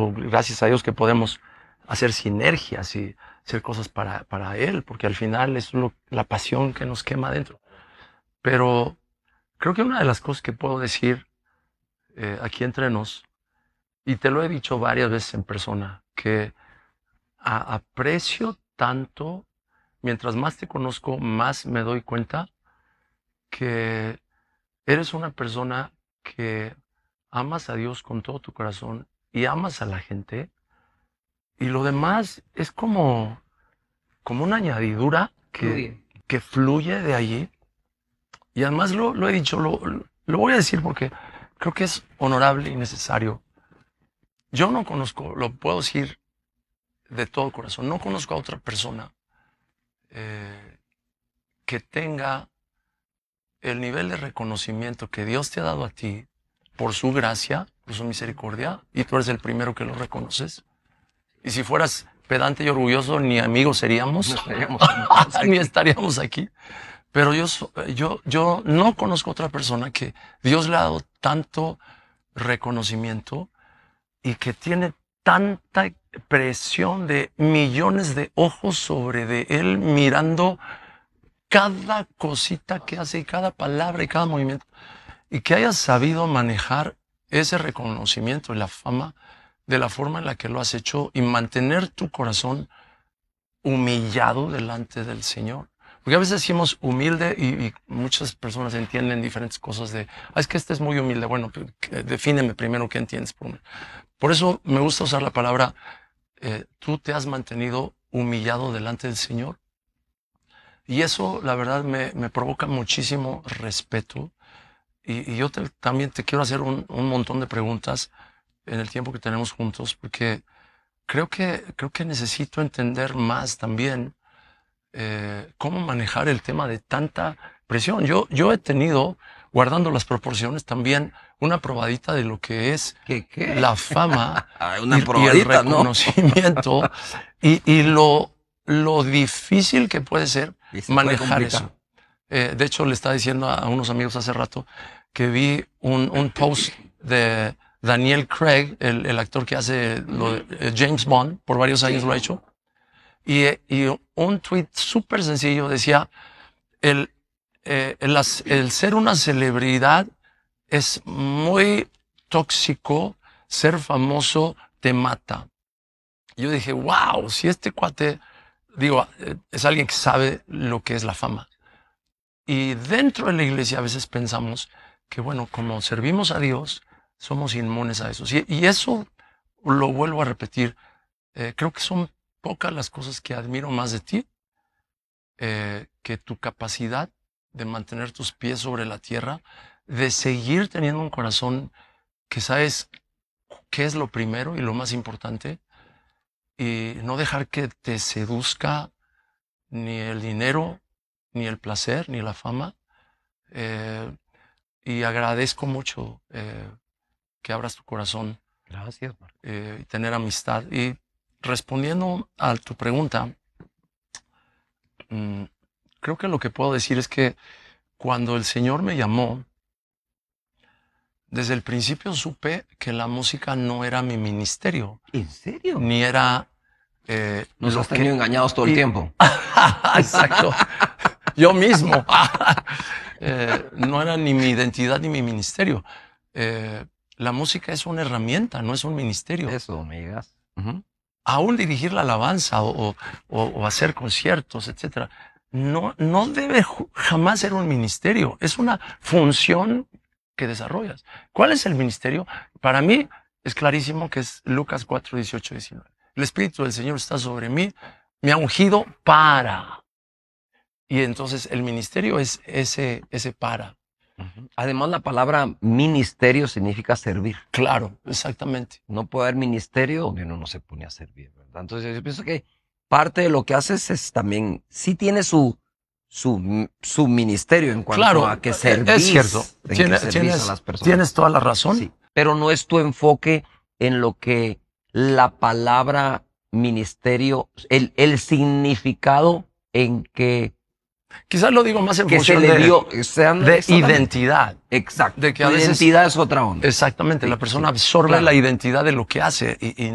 pero gracias a Dios que podemos hacer sinergias y hacer cosas para Él, porque al final es la pasión que nos quema adentro. Pero creo que una de las cosas que puedo decir aquí entre nos, y te lo he dicho varias veces en persona, que aprecio tanto, mientras más te conozco, más me doy cuenta que eres una persona que amas a Dios con todo tu corazón y amas a la gente, y lo demás es como una añadidura que fluye de allí. Y además lo he dicho, lo voy a decir porque creo que es honorable y necesario. Yo no conozco, lo puedo decir de todo corazón, no conozco a otra persona que tenga el nivel de reconocimiento que Dios te ha dado a ti por su gracia, por su misericordia, y tú eres el primero que lo reconoces. Y si fueras pedante y orgulloso, ni amigos seríamos, ni estaríamos aquí. Pero yo no conozco otra persona que Dios le ha dado tanto reconocimiento y que tiene tanta presión de millones de ojos sobre de él, mirando cada cosita que hace, y cada palabra y cada movimiento, y que hayas sabido manejar ese reconocimiento y la fama de la forma en la que lo has hecho y mantener tu corazón humillado delante del Señor. Porque a veces decimos humilde y muchas personas entienden diferentes cosas de, es que este es muy humilde. Bueno, defíneme primero qué entiendes por humilde. Por eso me gusta usar la palabra, tú te has mantenido humillado delante del Señor. Y eso, la verdad, me provoca muchísimo respeto. Y yo también te quiero hacer un montón de preguntas en el tiempo que tenemos juntos, porque creo que necesito entender más también cómo manejar el tema de tanta presión. Yo he tenido, guardando las proporciones, también una probadita de lo que es ¿Qué? La fama y el reconocimiento, ¿no? y lo difícil que puede ser manejar eso. De hecho, le estaba diciendo a unos amigos hace rato que vi un post de Daniel Craig, el actor que hace James Bond, por varios años lo ha hecho. Y un tweet súper sencillo decía, el ser una celebridad es muy tóxico, ser famoso te mata. Yo dije, wow, si este cuate, es alguien que sabe lo que es la fama. Y dentro de la iglesia a veces pensamos que, bueno, como servimos a Dios, somos inmunes a eso. Y eso lo vuelvo a repetir. Creo que son pocas las cosas que admiro más de ti, que tu capacidad de mantener tus pies sobre la tierra, de seguir teniendo un corazón que sabes qué es lo primero y lo más importante, y no dejar que te seduzca ni el dinero, ni el placer, ni la fama. Y agradezco mucho que abras tu corazón. Gracias, Marco. Y tener amistad. Y respondiendo a tu pregunta, creo que lo que puedo decir es que cuando el Señor me llamó, desde el principio supe que la música no era mi ministerio. ¿En serio? Ni era... Nos has tenido engañados todo el tiempo. Exacto. Yo mismo. No era ni mi identidad ni mi ministerio. La música es una herramienta, no es un ministerio. Eso, me digas. Aún dirigir la alabanza o hacer conciertos, etcétera, no debe jamás ser un ministerio. Es una función que desarrollas. ¿Cuál es el ministerio? Para mí es clarísimo que es Lucas 4, 18, 19. El Espíritu del Señor está sobre mí, me ha ungido para. Y entonces el ministerio es ese para. Además, la palabra ministerio significa servir. Claro, exactamente. No puede haber ministerio donde uno no se pone a servir, ¿verdad? Entonces yo pienso que parte de lo que haces es también, sí tiene su ministerio en cuanto a que servís. Es cierto. A las personas. Tienes toda la razón. Sí, pero no es tu enfoque en lo que la palabra ministerio, el significado en que... Quizás lo digo más en que función se le dio, de identidad. Exacto. De que a veces, identidad es otra onda. Exactamente. Sí, la persona absorbe la identidad de lo que hace y